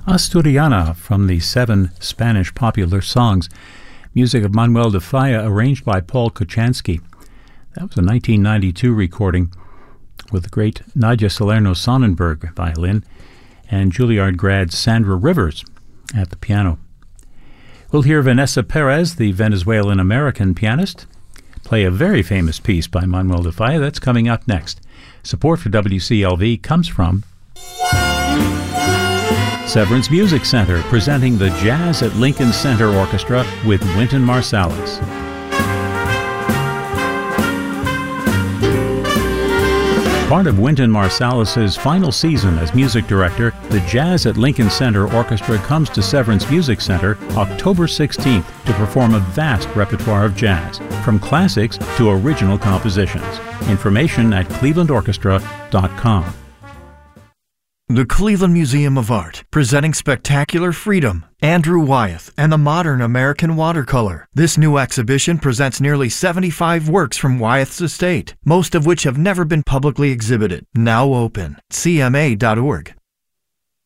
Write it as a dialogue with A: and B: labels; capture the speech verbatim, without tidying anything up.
A: Asturiana from the seven Spanish popular songs. Music of Manuel de Falla, arranged by Paul Kochanski. That was a nineteen ninety-two recording with the great Nadia Salerno Sonnenberg violin and Juilliard grad Sandra Rivers at the piano. We'll hear Vanessa Perez, the Venezuelan-American pianist, play a very famous piece by Manuel de Falla. That's coming up next. Support for W C L V comes from Severance Music Center, presenting the Jazz at Lincoln Center Orchestra with Wynton Marsalis. Part of Wynton Marsalis's final season as music director, the Jazz at Lincoln Center Orchestra comes to Severance Music Center October sixteenth to perform a vast repertoire of jazz, from classics to original compositions. Information at cleveland orchestra dot com.
B: The Cleveland Museum of Art, presenting Spectacular Freedom, Andrew Wyeth, and the Modern American Watercolor. This new exhibition presents nearly seventy-five works from Wyeth's estate, most of which have never been publicly exhibited. Now open. C M A dot org.